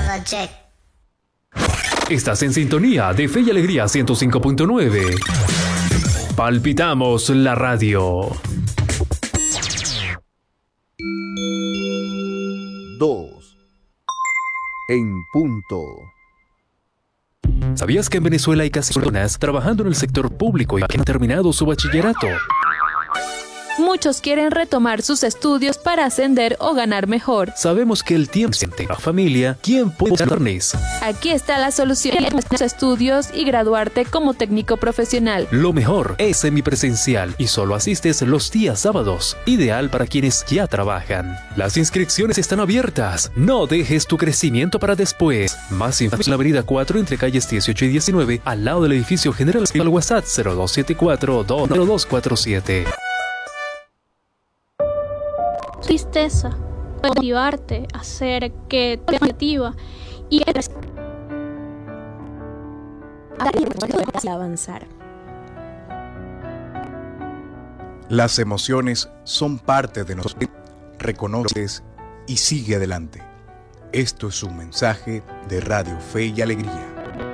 Estás en sintonía de Fe y Alegría 105.9. Palpitamos la radio. 2 en punto. ¿Sabías que en Venezuela hay casi personas trabajando en el sector público y que han terminado su bachillerato? Muchos quieren retomar sus estudios para ascender o ganar mejor. Sabemos que el tiempo de la familia, ¿quién puede darles? Aquí está la solución a nuestros estudios y graduarte como técnico profesional. Lo mejor es semipresencial y solo asistes los días sábados, ideal para quienes ya trabajan. Las inscripciones están abiertas. No dejes tu crecimiento para después. Más información en la avenida 4 entre calles 18 y 19, al lado del edificio general. Al WhatsApp 0274-29247. Tristeza, motivarte a hacer que tu iniciativa y avanzar. Las emociones son parte de nosotros. Reconoces y sigue adelante. Esto es un mensaje de Radio Fe y Alegría.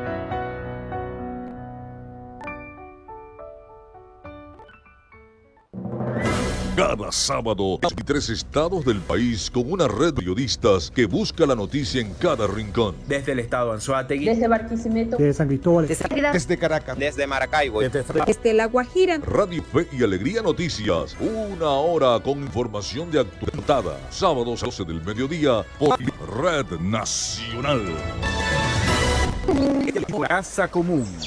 Cada sábado, 23 estados del país con una red de periodistas que busca la noticia en cada rincón. Desde el estado Anzoátegui, desde Barquisimeto, desde San Cristóbal, desde Caracas, desde Maracaibo, desde La Guajira. Radio Fe y Alegría Noticias, una hora con información de actualidad. Sábados a 12 del mediodía por Red Nacional. Casa Común.